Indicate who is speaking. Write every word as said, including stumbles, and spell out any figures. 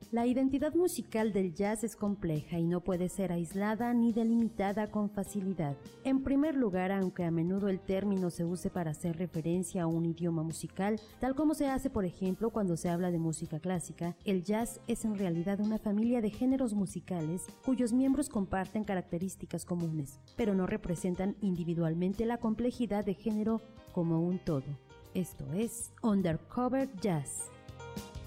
Speaker 1: La identidad musical del jazz es compleja y no puede ser aislada ni delimitada con facilidad. En primer lugar, aunque a menudo el término se use para hacer referencia a un idioma musical, tal como se hace por ejemplo cuando se habla de música clásica, el jazz es en realidad una familia de géneros musicales cuyos miembros comparten características comunes, pero no representan individualmente la complejidad de género como un todo. Esto es Undercover Jazz.